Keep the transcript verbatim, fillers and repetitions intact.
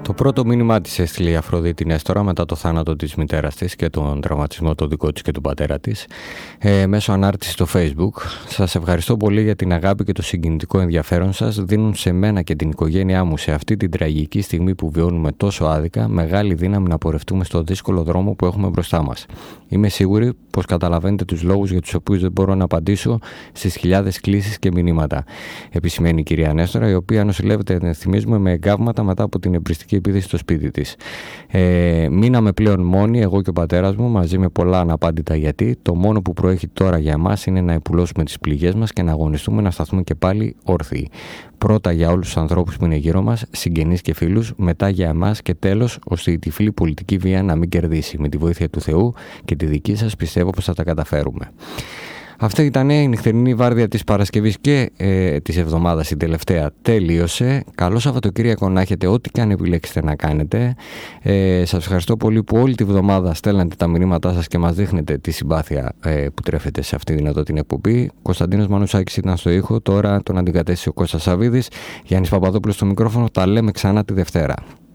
Το πρώτο μήνυμά της έστειλε η Αφροδίτη Νέστορα μετά το θάνατο της μητέρας της και τον τραυματισμό το δικό της και του πατέρα της ε, μέσω ανάρτησης στο Facebook. Σας ευχαριστώ πολύ για την αγάπη και το συγκινητικό ενδιαφέρον σας. Δίνουν σε μένα και την οικογένειά μου σε αυτή την τραγική στιγμή που βιώνουμε τόσο άδικα μεγάλη δύναμη να πορευτούμε στο δύσκολο δρόμο που έχουμε μπροστά μας. Είμαι σίγουρη πως καταλαβαίνετε τους λόγους για τους οποίους δεν μπορώ να απαντήσω στις χιλιάδες κλήσεις και μηνύματα. Επισημαίνει η κυρία Νέστορα, η οποία νοσηλεύεται, θυμίζουμε, με εγκάβματα μετά από την εμπριστική επίθεση στο σπίτι της. Ε, μείναμε πλέον μόνοι, εγώ και ο πατέρας μου, μαζί με πολλά αναπάντητα γιατί. Το μόνο που προέχει τώρα για εμάς είναι να υπουλώσουμε τις πληγές μας και να αγωνιστούμε να σταθούμε και πάλι όρθιοι. Πρώτα για όλους τους ανθρώπους που είναι γύρω μας, συγγενείς και φίλους, μετά για εμάς και τέλος, ώστε η τυφλή πολιτική βία να μην κερδίσει. Με τη βοήθεια του Θεού και τη δική σας πιστεύω πως θα τα καταφέρουμε. Αυτή ήταν η νυχτερινή βάρδια της Παρασκευής και ε, της εβδομάδας, η τελευταία τελείωσε. Καλό Σαββατοκύριακο να έχετε, ό,τι και αν επιλέξετε να κάνετε. Ε, σας ευχαριστώ πολύ που όλη τη βδομάδα στέλνατε τα μηνύματά σας και μας δείχνετε τη συμπάθεια ε, που τρέφετε σε αυτή δυνατό την εκπομπή. Κωνσταντίνος Μανουσάκης ήταν στο ήχο, τώρα τον αντικατέστησε ο Κώστας Σαββίδης. Γιάννης Παπαδόπουλος στο μικρόφωνο, τα λέμε ξανά τη Δευτέρα.